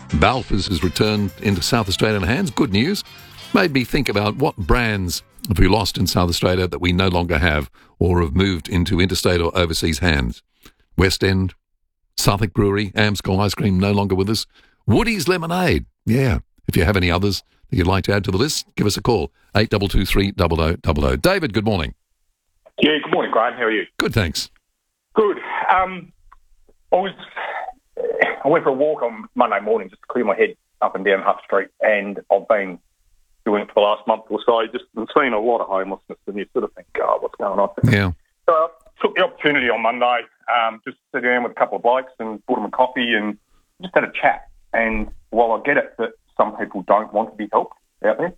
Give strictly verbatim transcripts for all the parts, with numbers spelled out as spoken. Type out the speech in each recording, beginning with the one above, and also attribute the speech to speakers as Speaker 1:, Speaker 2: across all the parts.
Speaker 1: Balfours has returned into South Australian hands. Good news. Made me think about what brands have we lost in South Australia that we no longer have or have moved into interstate or overseas hands. West End, Southwark Brewery, Amstel Ice Cream no longer with us. Woody's Lemonade. Yeah. If you have any others that you'd like to add to the list, give us a call. eight two two three zero zero zero zero. David, good morning.
Speaker 2: Yeah, good morning, Graham. How are you?
Speaker 1: Good, thanks.
Speaker 2: Good. Um, I was... I went for a walk on Monday morning just to clear my head up and down Hutt Street, and I've been doing it for the last month or so. Just been seeing a lot of homelessness, and you sort of think, oh, what's going on?
Speaker 1: Yeah.
Speaker 2: So I took the opportunity on Monday um, just to sit down with a couple of blokes and bought them a coffee and just had a chat. And while I get it that some people don't want to be helped out there,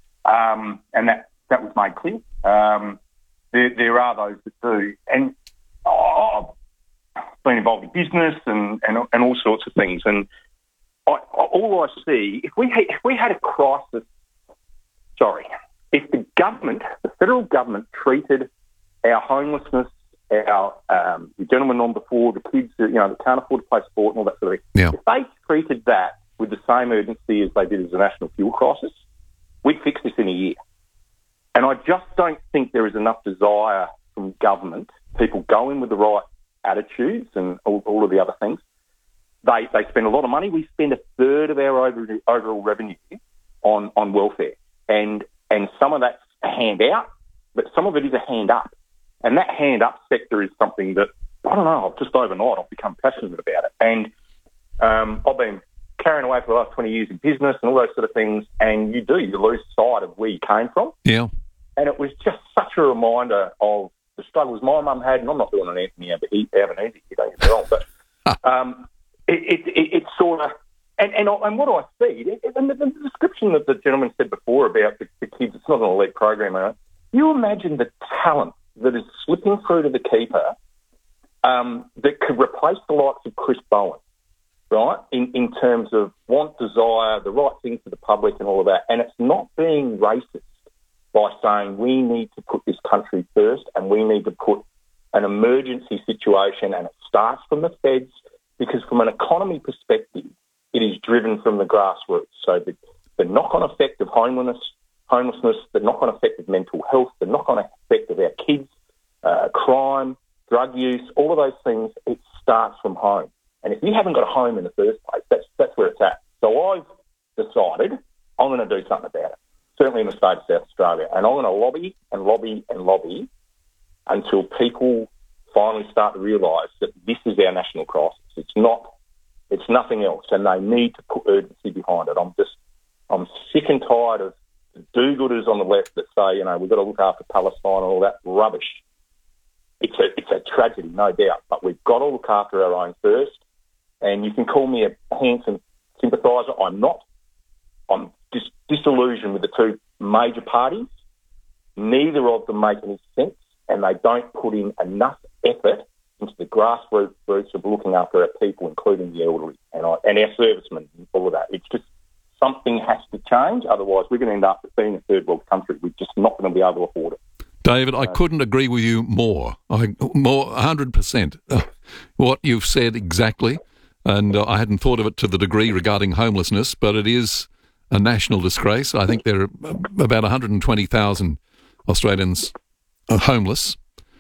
Speaker 2: um, and that, that was made clear, um, there, there are those that do. And oh, been involved in business and, and, and all sorts of things. And I, all I see, if we, had, if we had a crisis, sorry, if the government, the federal government treated our homelessness, our um, the gentleman on before, the kids that, you know, that can't afford to play sport and all that sort of thing,
Speaker 1: yeah.
Speaker 2: if they treated that with the same urgency as they did as the national fuel crisis, we'd fix this in a year. And I just don't think there is enough desire from government, people go in with the right attitudes and all, all of the other things. They they spend a lot of money. We spend a third of our over, overall revenue on, on welfare. And and some of that's a hand out, but some of it is a hand up. And that hand up sector is something that, I don't know, just overnight I've become passionate about it. And um, I've been carrying away for the last twenty years in business and all those sort of things, and you do, you lose sight of where you came from.
Speaker 1: Yeah. And
Speaker 2: it was just such a reminder of the struggles my mum had, and I'm not doing an Anthony Albanese, you don't get me wrong, but um, it, it, it, it's sort of, and, and, and what I see, and the, the description that the gentleman said before about the, the kids, it's not an elite program, right? You imagine the talent that is slipping through to the keeper um, that could replace the likes of Chris Bowen, right, in, in terms of want, desire, the right thing for the public and all of that, and it's not being racist by saying we need to put this country first and we need to put an emergency situation, and it starts from the feds, because from an economy perspective, it is driven from the grassroots. So the, the knock-on effect of homelessness, homelessness, the knock-on effect of mental health, the knock-on effect of our kids, uh, crime, drug use, all of those things, it starts from home. And if you haven't got a home in the first place, that's, that's where it's at. So I've decided I'm going to do something about it. Certainly in the state of South Australia. And I'm going to lobby and lobby and lobby until people finally start to realise that this is our national crisis. It's not, it's nothing else, and they need to put urgency behind it. I'm just, I'm sick and tired of the do-gooders on the left that say, you know, we've got to look after Palestine and all that rubbish. It's a, it's a tragedy, no doubt, but we've got to look after our own first. And you can call me a handsome sympathiser. I'm not. I'm dis- disillusioned with the two major parties. Neither of them make any sense, and they don't put in enough effort into the grassroots roots of looking after our people, including the elderly and, I, and our servicemen and all of that. It's just something has to change. Otherwise, we're going to end up being a third world country. We're just not going to be able to afford it.
Speaker 1: David, I couldn't agree with you more. I, more, one hundred percent. Uh, what you've said exactly, and uh, I hadn't thought of it to the degree regarding homelessness, but it is a national disgrace. I think there are about one hundred twenty thousand Australians are homeless.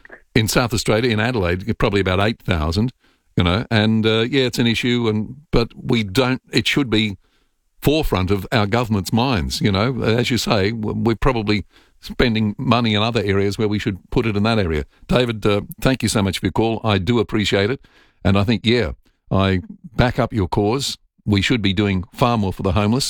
Speaker 1: In South Australia, in Adelaide, probably about eight thousand, you know, and uh, yeah, it's an issue, and but we don't, it should be forefront of our government's minds, you know. As you say, we're probably spending money in other areas where we should put it in that area. David, uh, thank you so much for your call. I do appreciate it, and I think, yeah, I back up your cause. We should be doing far more for the homeless.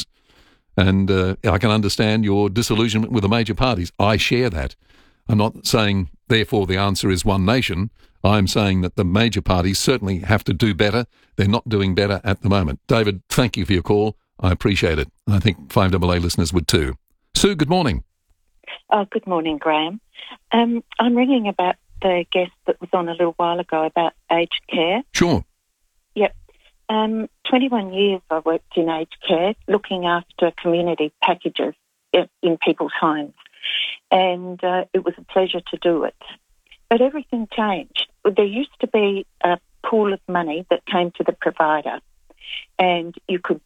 Speaker 1: And uh, I can understand your disillusionment with the major parties. I share that. I'm not saying, therefore, the answer is one nation. I'm saying that the major parties certainly have to do better. They're not doing better at the moment. David, thank you for your call. I appreciate it. I think five A A listeners would too. Sue, good morning.
Speaker 3: Oh, good morning, Graham. Um, I'm ringing about the guest that was on a little while ago about aged care.
Speaker 1: Sure.
Speaker 3: Yep. Um, twenty-one years I worked in aged care, looking after community packages in, in people's homes, and uh, it was a pleasure to do it. But everything changed. There used to be a pool of money that came to the provider, and you could